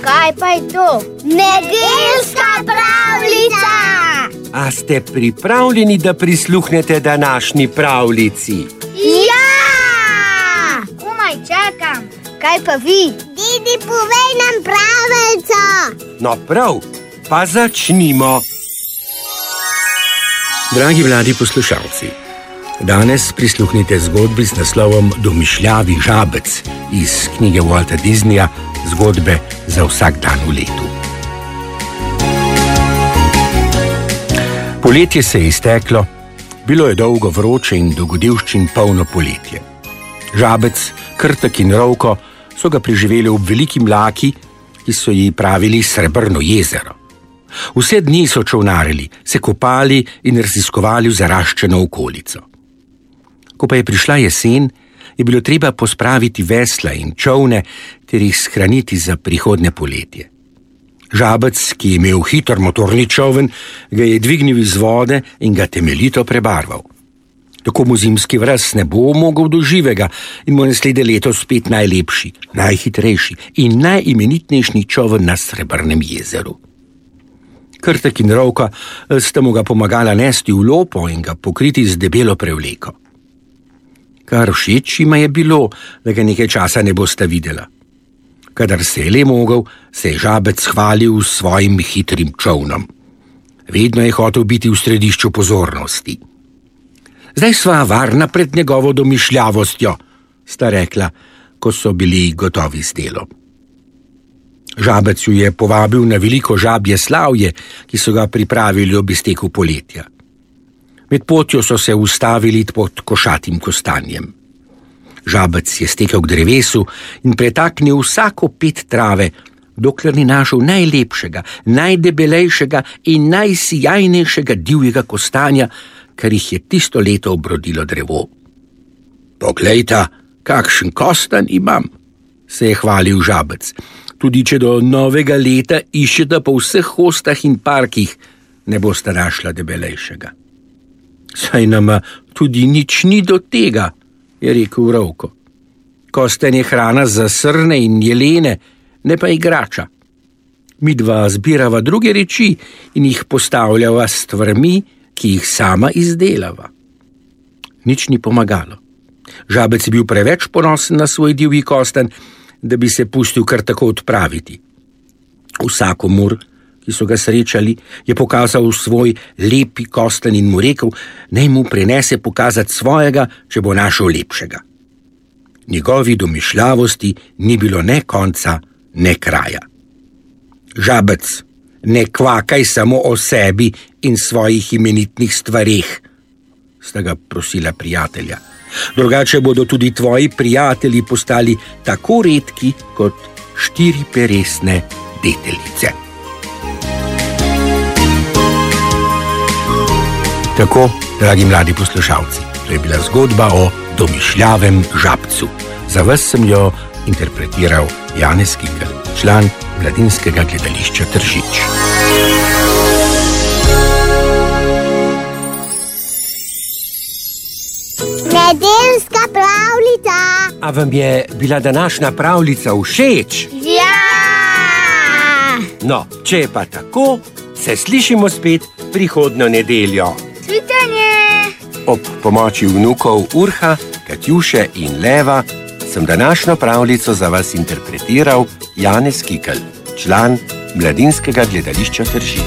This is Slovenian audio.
Kaj pa je to? Nedeljska pravljica! A ste pripravljeni, da prisluhnete današnji pravljici? Ja! Komaj čakam. Kaj pa vi? Didi, povej nam pravljico. No prav, pa začnimo. Dragi mladi poslušalci, danes prisluhnite zgodbi z naslovom Domišljavi žabec iz knjige Walta Disneyja Zgodbe za vsak dan v letu. Poletje se je izteklo, bilo je dolgo vroče in dogodivščin polno poletje. Žabec, Krtek in Rovko so ga preživeli ob veliki mlaki, ki so ji pravili Srebrno jezero. Vse dni so čolnarili, se kopali in raziskovali v zaraščeno okolico. Ko pa je prišla jesen, je bilo treba pospraviti vesla in čolne ter jih shraniti za prihodnje poletje. Žabec, ki je imel hiter motorni čoln, ga je dvignil iz vode in ga temeljito prebarval. Tako mu zimski vraz ne bo mogel do živega in mu naslednje leto spet najlepši, najhitrejši in najimenitnejši čoln na Srebrnem jezeru. Krtek in Rovka sta mu ga pomagala nesti v lopo in ga pokriti z debelo prevleko. Kar všeč jima je bilo, da ga nekaj časa ne bosta videla. Kadar se je le mogel, se je žabec hvalil s svojim hitrim čolnom. Vedno je hotel biti v središču pozornosti. Zdaj sva varna pred njegovo domišljavostjo, sta rekla, ko so bili gotovi z delom. Žabec ju je povabil na veliko žabje slavje, ki so ga pripravili ob izteku poletja. Med potjo so se ustavili pod košatim kostanjem. Žabec je stekel k drevesu in pretaknil vsako ped trave, dokler ni našel najlepšega, najdebelejšega in najsijajnejšega divjega kostanja, kar jih je tisto leto obrodilo drevo. Poglejta, kakšen kostanj imam, se je hvalil žabec. Tudi če do novega leta iščeta po vseh hostah in parkih, ne bosta našla debelejšega. Saj nama tudi nič ni do tega, je rekel Rovko. Kostanj je hrana za srne in jelene, ne pa igrača. Midva zbirava druge reči in jih postavljava s stvarmi, ki jih sama izdelava. Nič ni pomagalo. Žabec je bil preveč ponosen na svoj divji kostanj, da bi se pustil kar tako odpraviti. Vsakomur, ki so ga srečali, je pokazal svoj lepi kostanj in mu rekel, naj mu prenese pokazati svojega, če bo našel lepšega. Njegovi domišljavosti ni bilo ne konca, ne kraja. Žabec, ne kvakaj samo o sebi in svojih imenitnih stvareh, sta ga prosila prijatelja. Drugače bodo tudi tvoji prijatelji postali tako redki kot 4 peresne deteljice. Tako, dragi mladi poslušalci, to je bila zgodba o domišljavem žabcu. Za vas sem jo interpretiral Janez Kikel, član Mladinskega gledališča Tržič. Nedeljska pravljica. A vam je bila današnja pravljica všeč? Ja! No, če je pa tako, se slišimo spet prihodnjo nedeljo. Cvitanje! Ob pomoči vnukov Urha, Katjuše in Leva sem današnjo pravljico za vas interpretiral Janez Kikel, član Mladinskega gledališča Tržič.